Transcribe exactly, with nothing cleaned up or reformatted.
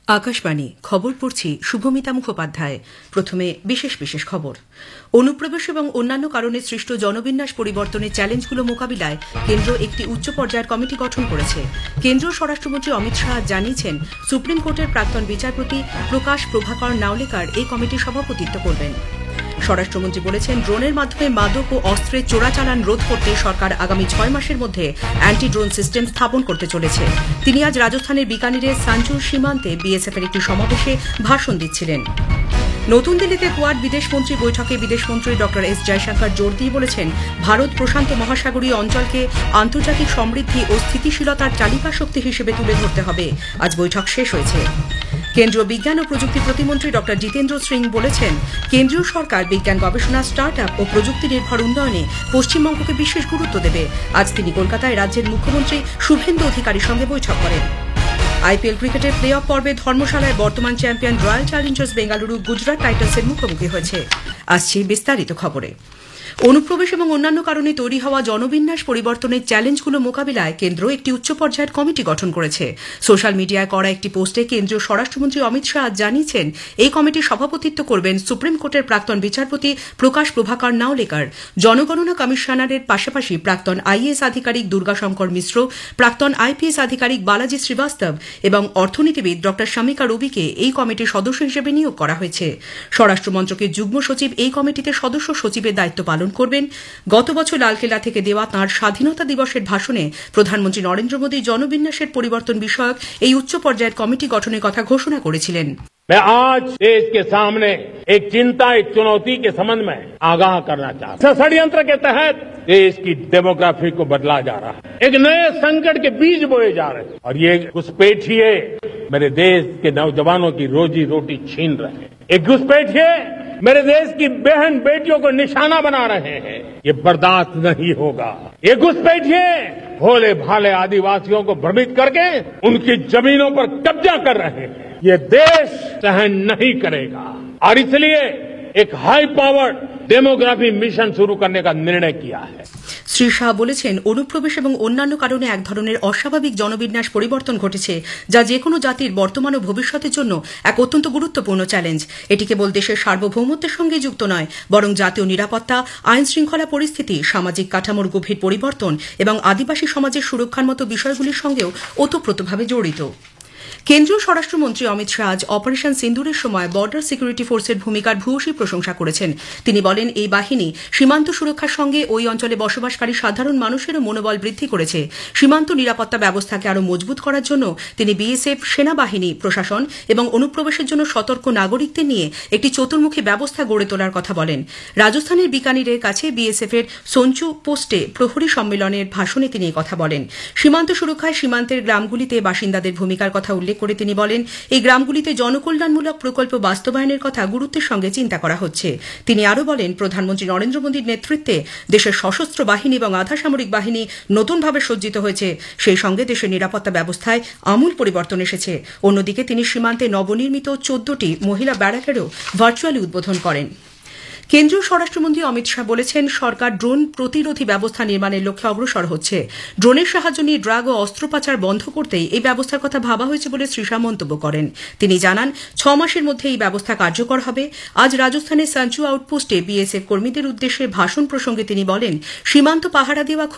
আকাশবাণী খবর পড়ছি শুভমিতা মুখোপাধ্যায়। প্রথমে বিশেষ বিশেষ খবর। অনুপ্রবেশ এবং অন্যান্য কারণে সৃষ্ট জনবিন্যাস পরিবর্তনের চ্যালেঞ্জগুলো মোকাবিলায় কেন্দ্র একটি উচ্চ পর্যায়ের কমিটি গঠন করেছে। কেন্দ্রীয় স্বরাষ্ট্রমন্ত্রী অমিত শাহ জানিয়েছেন, সুপ্রিম কোর্টের প্রাক্তন বিচারপতি প্রকাশ প্রভাকর নাওলেকর এই কমিটির সভাপতিত্ব করবেন। স্বরাষ্ট্রমন্ত্রী বলেছেন, ড্রোনের মাধ্যমে মাদক ও অস্ত্রের চোরাচালান রোধ করতে সরকার আগামী ছয় মাসের মধ্যে অ্যান্টি ড্রোন সিস্টেম স্থাপন করতে চলেছে। তিনি আজ রাজস্থানের বিকানিরের সাঞ্চুর সীমান্তে বিএসএফ এর একটি সমাবেশে ভাষণ দিচ্ছিলেন। নতুন দিল্লিতে কোয়াড বিদেশমন্ত্রী বৈঠকে বিদেশমন্ত্রী ড এস জয়শঙ্কর জোর দিয়ে বলেছেন, ভারত প্রশান্ত মহাসাগরীয় অঞ্চলকে আন্তর্জাতিক সমৃদ্ধি ও স্থিতিশীলতার চালিকা শক্তি হিসেবে তুলে ধরতে হবে। আজ বৈঠক শেষ হয়েছে। কেন্দ্রীয় বিজ্ঞান ও প্রযুক্তি প্রতিমন্ত্রী ড জিতেন্দ্র সিং বলেছেন, কেন্দ্রীয় সরকার বিজ্ঞান গবেষণা, স্টার্ট আপ ও প্রযুক্তি নির্ভর উন্নয়নে পশ্চিমবঙ্গকে বিশেষ গুরুত্ব দেবে। আজ তিনি কলকাতায় রাজ্যের মুখ্যমন্ত্রী শুভেন্দু অধিকারীর সঙ্গে বৈঠক করেন। আইপিএল ক্রিকেটের প্লে অফ পর্বে ধর্মশালায় বর্তমান champion royal Challengers Bengaluru Gujarat টাইটান্সের মুখোমুখি হয়েছে। আসছে বিস্তারিত খবরে। অনুপ্রবেশ এবং অন্যান্য কারণে তৈরি হওয়া জনবিন্যাস পরিবর্তনের চ্যালেঞ্জগুলো মোকাবিলায় কেন্দ্র একটি উচ্চ পর্যায়ের কমিটি গঠন করেছে। সোশ্যাল মিডিয়ায় করা একটি পোস্টে কেন্দ্রীয় স্বরাষ্ট্রমন্ত্রী অমিত শাহ জানিয়েছেন, এই কমিটির সভাপতিত্ব করবেন সুপ্রিম কোর্টের প্রাক্তন বিচারপতি প্রকাশ প্রভাকর নাওলেকর। জনগণনা কমিশনারের পাশাপাশি প্রাক্তন আইএএস আধিকারিক দুর্গাশঙ্কর মিশ্র, প্রাক্তন আইপিএস আধিকারিক বালাজি শ্রীবাস্তব এবং অর্থনীতিবিদ ড শামিকা রবিকে এই কমিটির সদস্য হিসেবে নিয়োগ করা হয়েছে। স্বরাষ্ট্র মন্ত্রকের যুগ্ম সচিব এই কমিটিতে সদস্য সচিবের দায়িত্ব পালন করবেন। গত বছর লালকেল্লা থেকে দেওয়া তাঁর স্বাধীনতা দিবসের ভাষণে প্রধানমন্ত্রী নরেন্দ্র মোদী জনবিন্যাসের পরিবর্তন বিষয়ক এই উচ্চ পর্যায়ের কমিটি গঠনের কথা ঘোষণা করেছিলেন। मैं आज देश के सामने एक चिंता, एक चुनौती के संबंध में आगाह करना चाहता हूं। षड्यंत्र के तहत देश की डेमोग्राफी को बदला जा रहा है, एक नए संकट के बीज बोए जा रहे हैं और ये घुसपैठिए मेरे देश के नौजवानों की रोजी रोटी छीन रहे हैं। एक घुसपैठिए मेरे देश की बहन बेटियों को निशाना बना रहे हैं। ये बर्दाश्त नहीं होगा। ये घुसपैठिए भोले भाले आदिवासियों को भ्रमित करके उनकी जमीनों पर कब्जा कर रहे हैं। ये देश सहन नहीं करेगा और इसलिए एक हाई पावर्ड डेमोग्राफी मिशन शुरू करने का निर्णय किया है। শ্রী শাহ বলেছেন, অনুপ্রবেশ এবং অন্যান্য কারণে এক ধরনের অস্বাভাবিক জনবিন্যাস পরিবর্তন ঘটেছে, যা যে কোনো জাতির বর্তমান ও ভবিষ্যতের জন্য এক অত্যন্ত গুরুত্বপূর্ণ চ্যালেঞ্জ। এটি কেবল দেশের সার্বভৌমত্বের সঙ্গে যুক্ত নয়, বরং জাতীয় নিরাপত্তা, আইন শৃঙ্খলা পরিস্থিতি, সামাজিক কাঠামোর গভীর পরিবর্তন এবং আদিবাসী সমাজের সুরক্ষার মতো বিষয়গুলির সঙ্গেও ওতপ্রোতভাবে জড়িত। কেন্দ্রীয় স্বরাষ্ট্রমন্ত্রী অমিত শাহ আজ অপারেশন সিন্দুরের সময় বর্ডার সিকিউরিটি ফোর্সের ভূমিকার ভূয়সী প্রশংসা করেছেন। তিনি বলেন, এই বাহিনী সীমান্ত সুরক্ষার সঙ্গে ওই অঞ্চলে বসবাসকারী সাধারণ মানুষেরও মনোবল বৃদ্ধি করেছে। সীমান্ত নিরাপত্তা ব্যবস্থাকে আরও মজবুত করার জন্য তিনি বিএসএফ, সেনাবাহিনী, প্রশাসন এবং অনুপ্রবেশের জন্য সতর্ক নাগরিকদের নিয়ে একটি চতুর্মুখী ব্যবস্থা গড়ে তোলার কথা বলেন। রাজস্থানের বিকানিরের কাছে বিএসএফ এর সঞ্চু পোস্টে প্রহরী সম্মেলনের ভাষণে তিনি কথা বলেন। সীমান্ত সুরক্ষায় সীমান্তের গ্রামগুলিতে বাসিন্দাদের ভূমিকার কথা উল্লেখ করে তিনি বলেন, এই গ্রামগুলিতে জনকল্যাণমূলক প্রকল্প বাস্তবায়নের কথা গুরুত্বের সঙ্গে চিন্তা করা হচ্ছে। তিনি আরও বলেন, প্রধানমন্ত্রী নরেন্দ্র মোদীর নেতৃত্বে দেশের সশস্ত্র বাহিনী এবং আধা সামরিক বাহিনী নতুনভাবে সজ্জিত হয়েছে। সেই সঙ্গে দেশের নিরাপত্তা ব্যবস্থায় আমূল পরিবর্তন এসেছে। অন্যদিকে তিনি সীমান্তে নবনির্মিত চোদ্দটি মহিলা ব্যারাকেরও ভার্চুয়ালি উদ্বোধন করেন। কেন্দ্রীয় স্বরাষ্ট্রমন্ত্রী অমিত শাহ বলেছেন, সরকার ড্রোন প্রতিরোধী ব্যবস্থা নির্মাণের লক্ষ্যে অগ্রসর হচ্ছে। ড্রোনের সাহায্য নিয়ে ড্রাগ ও অস্ত্র পাচার বন্ধ করতেই এই ব্যবস্থার কথা ভাবা হয়েছে বলে শ্রী শাহ মন্তব্য করেন। তিনি জানান, ছ মাসের মধ্যে এই ব্যবস্থা কার্যকর হবে। আজ রাজস্থানের সাঞ্চু আউটপোস্টে বিএসএফ কর্মীদের উদ্দেশ্যে ভাষণ প্রসঙ্গে তিনি বলেন, সীমান্ত পাহারা দেওয়া